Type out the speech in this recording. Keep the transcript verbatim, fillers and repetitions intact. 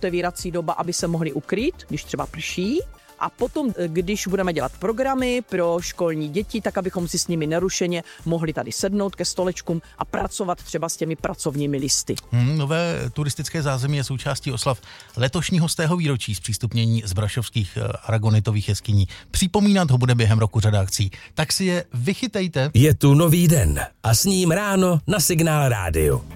otevírací doba, aby se mohli ukrýt, když třeba prší. A potom, když budeme dělat programy pro školní děti, tak abychom si s nimi nerušeně mohli tady sednout ke stolečkům a pracovat třeba s těmi pracovními listy. Hmm, nové turistické zázemí je součástí oslav letošního stého výročí zpřístupnění z brašovských aragonitových jeskyní. Připomínat ho bude během roku řada akcí. Tak si je vychytejte. Je tu nový den a s ním ráno na Signál rádiu.